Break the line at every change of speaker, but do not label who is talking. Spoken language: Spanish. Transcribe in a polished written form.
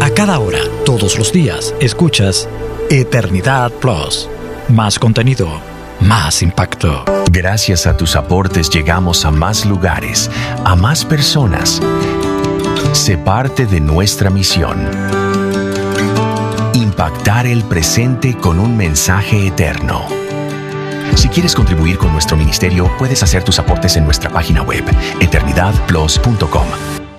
A cada hora, todos los días, escuchas Eternidad Plus. Más contenido, más impacto.
Gracias a tus aportes llegamos a más lugares, a más personas. Sé parte de nuestra misión. Impactar el presente con un mensaje eterno. Si quieres contribuir con nuestro ministerio, puedes hacer tus aportes en nuestra página web, eternidadplus.com.